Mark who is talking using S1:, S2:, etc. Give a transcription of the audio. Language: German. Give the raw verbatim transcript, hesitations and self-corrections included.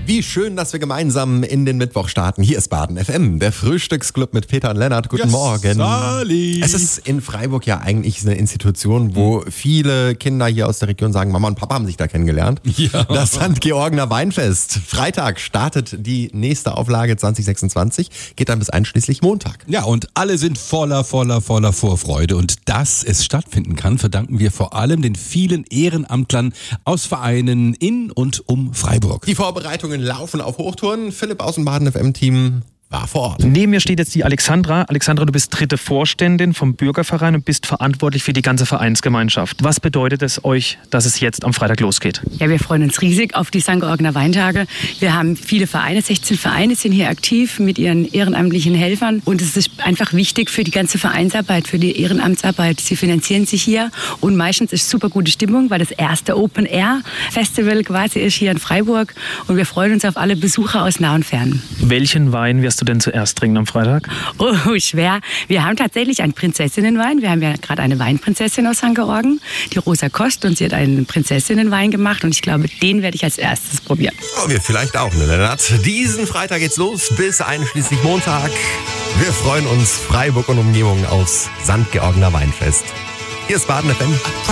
S1: Wie schön, dass wir gemeinsam in den Mittwoch starten. Hier ist Baden F M, der Frühstücksclub mit Peter und Lennart. Guten
S2: Ja,
S1: Morgen.
S2: Sali.
S1: Es ist in Freiburg ja eigentlich eine Institution, wo viele Kinder hier aus der Region sagen, Mama und Papa haben sich da kennengelernt.
S2: Ja.
S1: Das Sankt Georgener Weinfest. Freitag startet die nächste Auflage zwanzig sechsundzwanzig, geht dann bis einschließlich Montag.
S2: Ja, und alle sind voller, voller, voller Vorfreude. Und dass es stattfinden kann, verdanken wir vor allem den vielen Ehrenamtlern aus Vereinen in und um Freiburg.
S1: Die Vorbereitungen laufen auf Hochtouren. Philipp aus dem Baden F M-Team war vor Ort.
S3: Neben mir steht jetzt die Alexandra. Alexandra, du bist dritte Vorständin vom Bürgerverein und bist verantwortlich für die ganze Vereinsgemeinschaft. Was bedeutet es euch, dass es jetzt am Freitag losgeht?
S4: Ja, wir freuen uns riesig auf die Sankt Georgener Weintage. Wir haben viele Vereine, sechzehn Vereine sind hier aktiv mit ihren ehrenamtlichen Helfern. Und es ist einfach wichtig für die ganze Vereinsarbeit, für die Ehrenamtsarbeit. Sie finanzieren sich hier und meistens ist super gute Stimmung, weil das erste Open-Air-Festival quasi ist hier in Freiburg. Und wir freuen uns auf alle Besucher aus nah und fern.
S3: Welchen Wein wirst du denn zuerst trinken am Freitag?
S4: Oh, schwer. Wir haben tatsächlich einen Prinzessinnenwein. Wir haben ja gerade eine Weinprinzessin aus Sankt Georgen, die Rosa Kost, und sie hat einen Prinzessinnenwein gemacht und ich glaube, den werde ich als erstes probieren.
S1: Oh, wir vielleicht auch, ne, Lennart? Diesen Freitag geht's los bis einschließlich Montag. Wir freuen uns, Freiburg und Umgebung aufs Sankt Georgener Weinfest. Hier ist Baden F M.